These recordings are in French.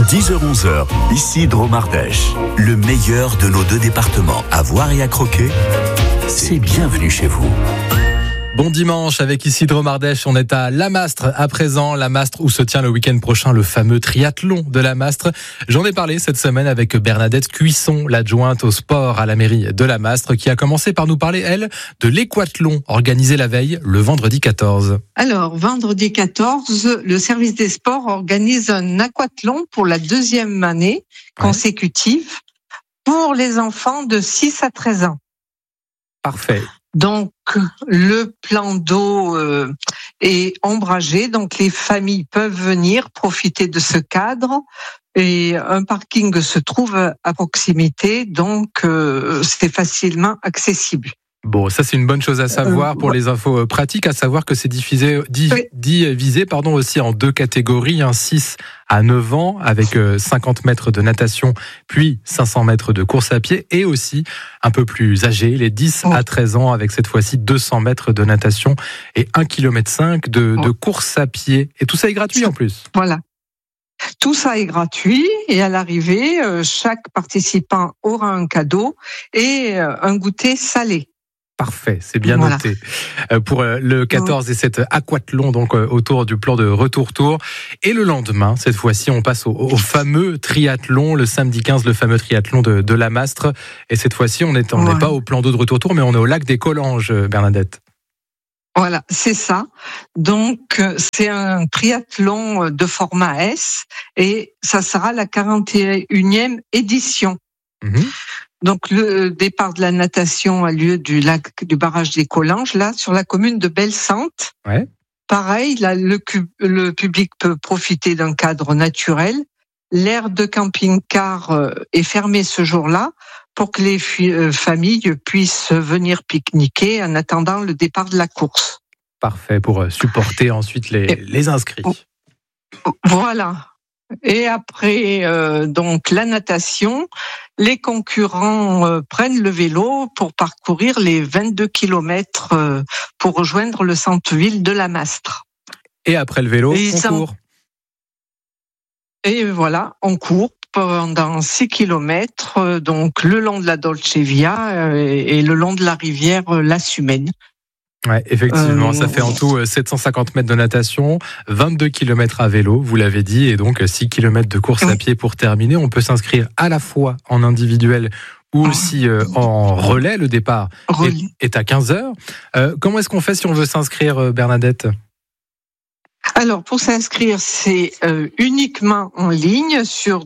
10h-11h, ici Dromardèche. Le meilleur de nos deux départements à voir et à croquer, c'est bienvenue chez vous. Bon dimanche avec ici Dromardèche, on est à La Mastre à présent, La Mastre où se tient le week-end prochain le fameux triathlon de La Mastre. J'en ai parlé cette semaine avec Bernadette Cuisson, l'adjointe au sport à la mairie de La Mastre, qui a commencé par nous parler, elle, de l'équathlon organisé la veille, le vendredi 14. Alors, vendredi 14, le service des sports organise un aquathlon pour la deuxième année consécutive pour les enfants de 6 à 13 ans. Parfait. Donc, le plan d'eau est ombragé, donc les familles peuvent venir profiter de ce cadre et un parking se trouve à proximité, donc c'est facilement accessible. Bon, ça c'est une bonne chose à savoir pour les infos pratiques, à savoir que c'est divisé aussi en deux catégories, 6 à 9 ans avec 50 mètres de natation, puis 500 mètres de course à pied, et aussi un peu plus âgés, les 10 à 13 ans avec cette fois-ci 200 mètres de natation et 1,5 km de course à pied. Et tout ça est gratuit en plus. Voilà. Tout ça est gratuit et à l'arrivée, chaque participant aura un cadeau et un goûter salé. Parfait, c'est bien noté. Pour le 14 et cet aquathlon, donc autour du plan de retour-tour. Et le lendemain, cette fois-ci, on passe au fameux triathlon, le samedi 15, le fameux triathlon de La Mastre. Et cette fois-ci, on n'est pas au plan d'eau de retour-tour, mais on est au lac des Collanges, Bernadette. Voilà, c'est ça. Donc, c'est un triathlon de format S et ça sera la 41e édition. Donc, le départ de la natation a lieu du barrage des Collanges, là, sur la commune de Bellesainte. Pareil, là, le public peut profiter d'un cadre naturel. L'aire de camping-car est fermée ce jour-là pour que les familles puissent venir pique-niquer en attendant le départ de la course. Parfait, pour supporter ensuite les inscrits. Voilà. Et après donc la natation, les concurrents prennent le vélo pour parcourir les 22 kilomètres pour rejoindre le centre-ville de La Mastre. Et après le vélo, on court. Et voilà, on court pendant 6 kilomètres, donc le long de la Dolce Via et le long de la rivière La Sumène. Ouais, effectivement, ça fait en tout 750 mètres de natation, 22 km à vélo, vous l'avez dit, et donc 6 km de course à pied pour terminer. On peut s'inscrire à la fois en individuel ou aussi en relais. Le départ est à 15h. Comment est-ce qu'on fait si on veut s'inscrire, Bernadette ? Alors, pour s'inscrire, c'est uniquement en ligne sur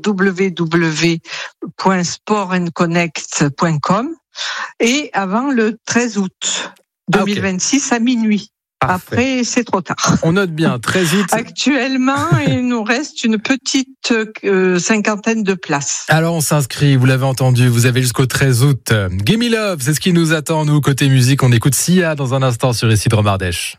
www.sportandconnect.com et avant le 13 août 2026 à minuit. Parfait. Après, c'est trop tard. On note bien, 13 août. Actuellement, il nous reste une petite cinquantaine de places. Alors, on s'inscrit, vous l'avez entendu, vous avez jusqu'au 13 août. Gimme Love, c'est ce qui nous attend, nous, côté musique. On écoute Sia dans un instant sur ici Dromardèche.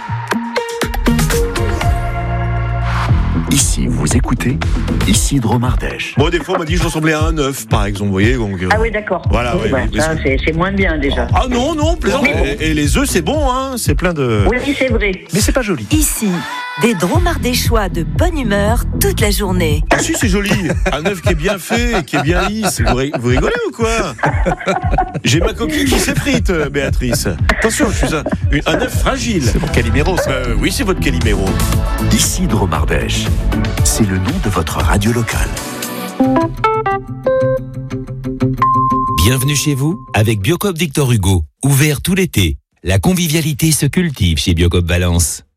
Ici, vous écoutez, ici Dromardèche. Moi, des fois, on m'a dit que je ressemblais à un œuf, par exemple, vous voyez. Donc, ah oui, d'accord. Voilà, ça, c'est moins bien, déjà. Ah non, plaisant. Et les œufs, c'est bon, hein, c'est plein de... Oui, c'est vrai. Mais c'est pas joli. Ici, des Dromardéchois de bonne humeur toute la journée. Ah si, c'est joli. Un œuf qui est bien fait, qui est bien lisse. Vous rigolez ou quoi? J'ai ma coquille qui s'effrite, Béatrice. Attention, je suis un œuf fragile. C'est mon Calimero, ça. Oui, c'est votre Calimero. Ici Dromardèche, c'est le nom de votre radio locale. Bienvenue chez vous avec Biocoop Victor Hugo. Ouvert tout l'été. La convivialité se cultive chez Biocoop Valence.